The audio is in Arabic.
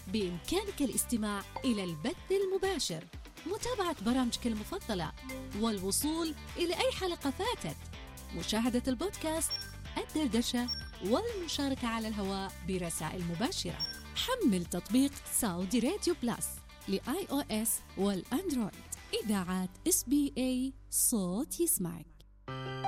بإمكانك الاستماع إلى البث المباشر، متابعة برامجك المفضلة، والوصول إلى أي حلقة فاتت، مشاهدة البودكاست، الدردشة، والمشاركة على الهواء برسائل مباشرة. حمل تطبيق سعودي راديو بلس لآي أو إس والأندرويد. إذاعات SBS صوت يسمعك.